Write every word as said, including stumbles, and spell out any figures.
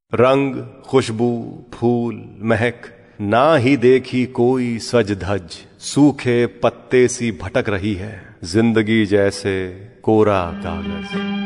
रंग, खुशबू, फूल, महक, ना ही देखी कोई सज धज, सूखे पत्ते सी भटक रही है जिंदगी जैसे कोरा कागज।